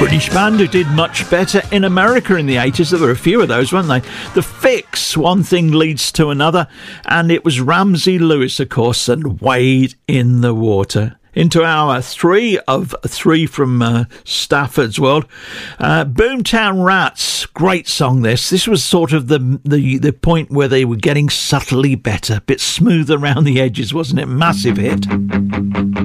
British band who did much better in America in the 80s. There were a few of those, weren't they? The Fix, One Thing Leads to Another, and it was Ramsey Lewis, of course, and Wade in the Water. Into our 3 of 3 from Stafford's World. Boomtown Rats, great song this. This was sort of the point where they were getting subtly better, a bit smooth around the edges, wasn't it? Massive hit.